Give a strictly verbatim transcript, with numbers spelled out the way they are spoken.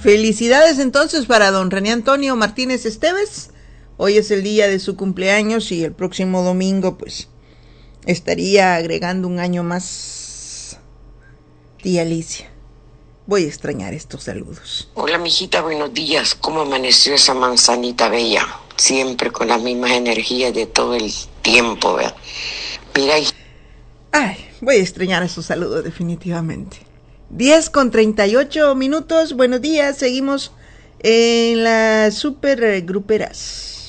Felicidades entonces para don René Antonio Martínez Esteves. Hoy es el día de su cumpleaños y el próximo domingo pues estaría agregando un año más. Tía Alicia, voy a extrañar estos saludos. Hola mijita, buenos días. ¿Cómo amaneció esa manzanita bella? Siempre con las mismas energías de todo el tiempo, ¿verdad? Mira y... Ay, voy a extrañar esos saludos definitivamente. diez con treinta y ocho minutos. Buenos días, seguimos en las super gruperas.